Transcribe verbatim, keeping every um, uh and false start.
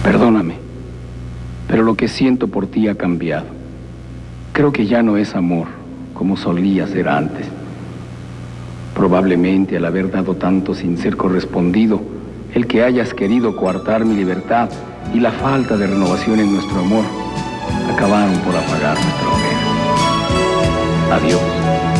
Perdóname, pero lo que siento por ti ha cambiado. Creo que ya no es amor como solía ser antes. Probablemente al haber dado tanto sin ser correspondido, el que hayas querido coartar mi libertad y la falta de renovación en nuestro amor acabaron por apagar nuestra hoguera. Adiós.